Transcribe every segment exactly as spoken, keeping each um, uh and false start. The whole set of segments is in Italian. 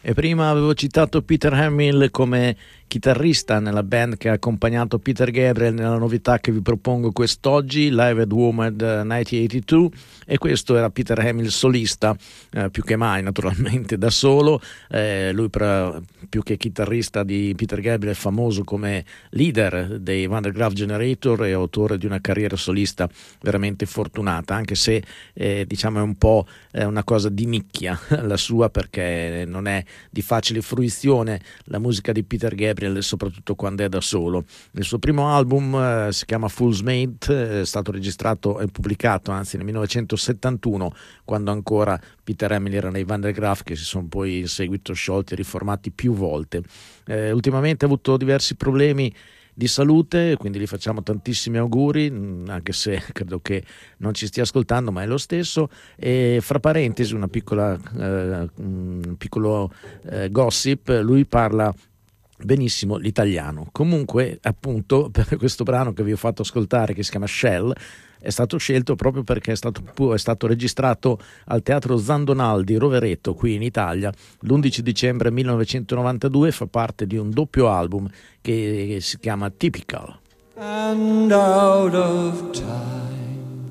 E prima avevo citato Peter Hamill come chitarrista nella band che ha accompagnato Peter Gabriel nella novità che vi propongo quest'oggi, Live at WOMAD millenovecentottantadue, e questo era Peter Hamill solista, eh, più che mai naturalmente da solo. Eh, lui pra, più che chitarrista di Peter Gabriel è famoso come leader dei Van der Graaf Generator e autore di una carriera solista veramente fortunata, anche se eh, diciamo è un po' è una cosa di nicchia la sua, perché non è di facile fruizione la musica di Peter Gabriel, soprattutto quando è da solo. Il suo primo album eh, si chiama Fool's Mate, è stato registrato e pubblicato anzi nel millenovecentosettantuno, quando ancora Peter Hamill era nei Van der Graaf, che si sono poi in seguito sciolti e riformati più volte. Eh, ultimamente ha avuto diversi problemi di salute, quindi gli facciamo tantissimi auguri, anche se credo che non ci stia ascoltando, ma è lo stesso. E fra parentesi una piccola eh, un piccolo eh, gossip: lui parla benissimo l'italiano. Comunque, appunto, per questo brano che vi ho fatto ascoltare, che si chiama Shell, è stato scelto proprio perché è stato, è stato registrato al Teatro Zandonal di Rovereto, qui in Italia, l'undici dicembre millenovecentonovantadue. Fa parte di un doppio album che si chiama Typical. And out of time,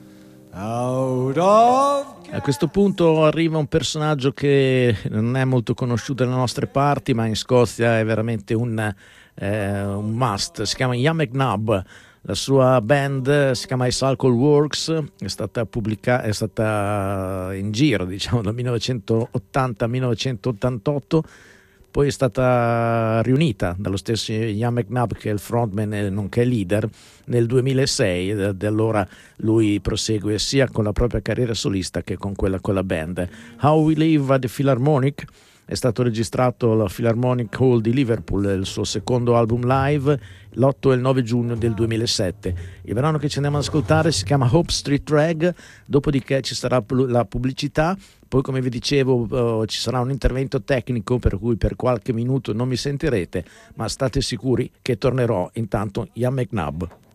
out of... A questo punto arriva un personaggio che non è molto conosciuto dalle nostre parti, ma in Scozia è veramente un, eh, un must. Si chiama Ian McNabb. La sua band si chiama Cycle Works, è stata pubblicata, è stata in giro, diciamo, dal millenovecentottanta al millenovecentottantotto, poi è stata riunita dallo stesso Ian McNabb, che è il frontman e nonché leader, nel duemilasei, e da allora lui prosegue sia con la propria carriera solista che con quella con la band. How We Live at the Philharmonic è stato registrato alla Philharmonic Hall di Liverpool, il suo secondo album live, l'otto e il nove giugno del duemilasette. Il brano che ci andiamo ad ascoltare si chiama Hope Street Rag, dopodiché ci sarà la pubblicità, poi come vi dicevo uh, ci sarà un intervento tecnico, per cui per qualche minuto non mi sentirete, ma state sicuri che tornerò. Intanto Ian McNabb.